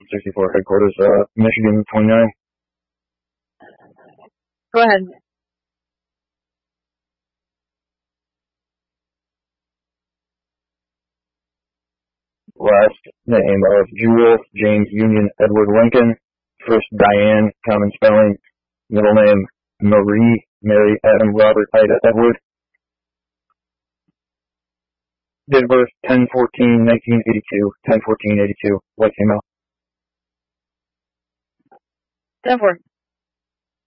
64 headquarters, Michigan 29. Go ahead. Last name of Jewel James Union Edward Lincoln. First Diane, common spelling. Middle name Marie Mary Adam Robert Ida Edward. Date of birth 10/14/1982. 10/14/82. White female. 10-4.